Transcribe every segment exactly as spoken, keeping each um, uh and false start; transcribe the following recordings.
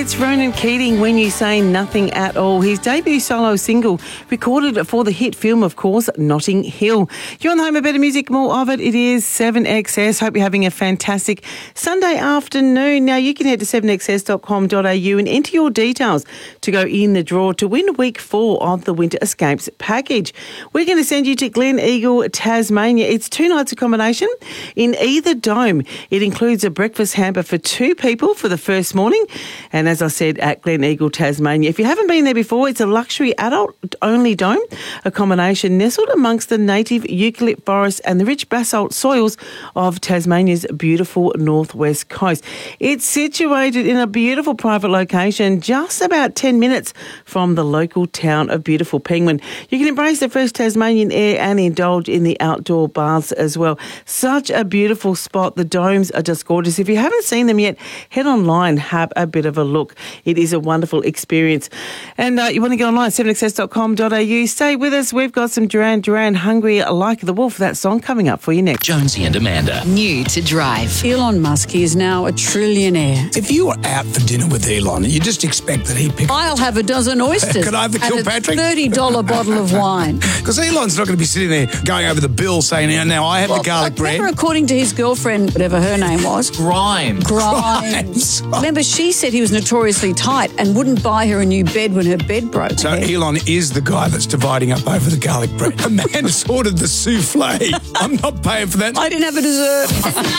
It's Ronan Keating, When You Say Nothing At All. His debut solo single, recorded for the hit film, of course, Notting Hill. You're on the home of better music, more of it. It is seven X S. Hope you're having a fantastic Sunday afternoon. Now, you can head to seven x s dot com dot a u and enter your details to go in the draw to win week four of the Winter Escapes package. We're going to send you to Glen Eagle, Tasmania. It's two nights accommodation in either dome. It includes a breakfast hamper for two people for the first morning. And as I said, at Glen Eagle, Tasmania. If you haven't been there before, it's a luxury adult-only dome accommodation nestled amongst the native eucalypt forest and the rich basalt soils of Tasmania's beautiful northwest coast. It's situated in a beautiful private location, just about ten minutes from the local town of beautiful Penguin. You can embrace the fresh Tasmanian air and indulge in the outdoor baths as well. Such a beautiful spot. The domes are just gorgeous. If you haven't seen them yet, head online, have a bit of a look. It is a wonderful experience. And uh, you want to get online, seven x s dot com dot a u. Stay with us. We've got some Duran Duran, Hungry Like the Wolf. That song coming up for you next. Jonesy and Amanda. New to drive. Elon Musk is now a trillionaire. If you were out for dinner with Elon, you just expect that he'd pick... I'll have a dozen oysters. Could I have the and Kilpatrick? a thirty dollars bottle of wine. Because Elon's not going to be sitting there going over the bill saying, now, now I have Well, the garlic bread. Remember, according to his girlfriend, whatever her name was, Grimes. Grimes. Remember, she said he was notoriously tight and wouldn't buy her a new bed when her bed broke. So Elon is the guy that's dividing up over the garlic bread. Amanda's ordered the souffle. I'm not paying for that. I didn't have a dessert.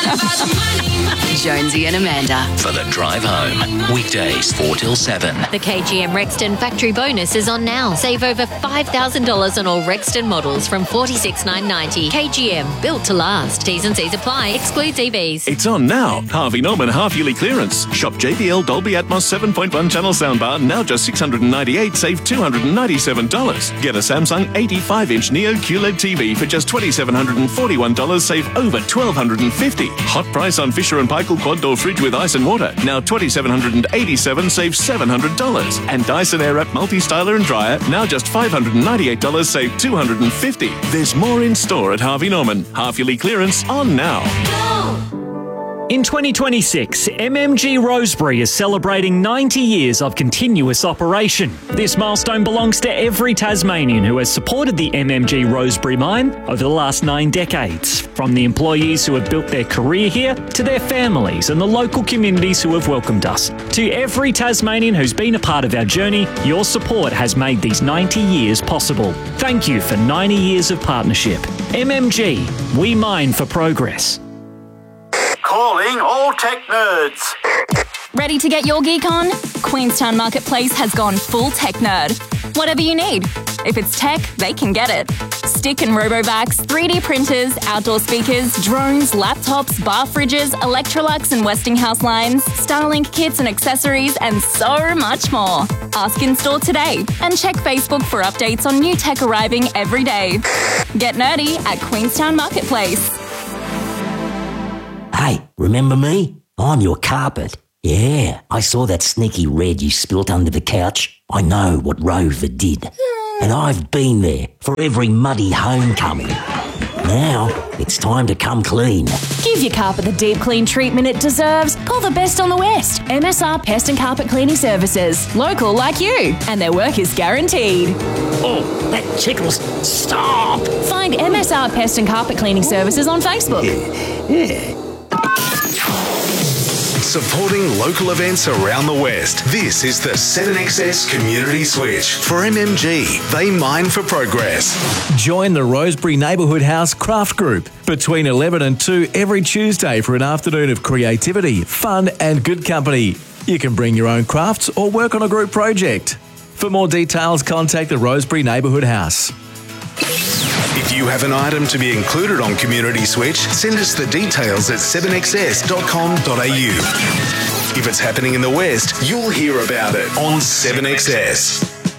Jonesy and Amanda. For the drive home. Weekdays four till seven. The K G M Rexton factory bonus is on now. Save over five thousand dollars on all Rexton models from forty-six thousand nine hundred ninety dollars. K G M, built to last. T's and C's apply. Excludes E Vs. It's on now. Harvey Norman half-yearly clearance. Shop J B L Dolby Atmos seven point one channel soundbar, now just six hundred ninety-eight dollars, save two hundred ninety-seven dollars. Get a Samsung eighty-five inch Neo Q L E D T V for just two thousand seven hundred forty-one dollars, save over one thousand two hundred fifty dollars. Hot price on Fisher and Paykel quad door fridge with ice and water, now two thousand seven hundred eighty-seven dollars, save seven hundred dollars. And Dyson Airwrap multi-styler and dryer, now just five hundred ninety-eight dollars, save two hundred fifty dollars. There's more in store at Harvey Norman. Half-yearly clearance on now. In twenty twenty-six, M M G Rosebery is celebrating ninety years of continuous operation. This milestone belongs to every Tasmanian who has supported the M M G Rosebery mine over the last nine decades. From the employees who have built their career here, to their families and the local communities who have welcomed us. To every Tasmanian who's been a part of our journey, your support has made these ninety years possible. Thank you for ninety years of partnership. M M G, we mine for progress. Calling all tech nerds. Ready to get your geek on? Queenstown Marketplace has gone full tech nerd. Whatever you need. If it's tech, they can get it. Stick and robo-vacs, three D printers, outdoor speakers, drones, laptops, bar fridges, Electrolux and Westinghouse lines, Starlink kits and accessories, and so much more. Ask in store today and check Facebook for updates on new tech arriving every day. Get nerdy at Queenstown Marketplace. Hey, remember me? I'm your carpet. Yeah, I saw that sneaky red you spilt under the couch. I know what Rover did. And I've been there for every muddy homecoming. Now, it's time to come clean. Give your carpet the deep clean treatment it deserves. Call the best on the West. M S R Pest and Carpet Cleaning Services. Local like you. And their work is guaranteed. Oh, that tickles. Stop! Find M S R Pest and Carpet Cleaning Services on Facebook. Yeah. yeah. Supporting local events around the West. This is the seven X S Community Switch. For M M G, they mine for progress. Join the Rosebery Neighbourhood House Craft Group between eleven and two every Tuesday for an afternoon of creativity, fun and good company. You can bring your own crafts or work on a group project. For more details, contact the Rosebery Neighbourhood House. If you have an item to be included on Community Switch, send us the details at seven x s dot com dot a u. If it's happening in the West, you'll hear about it on seven X S.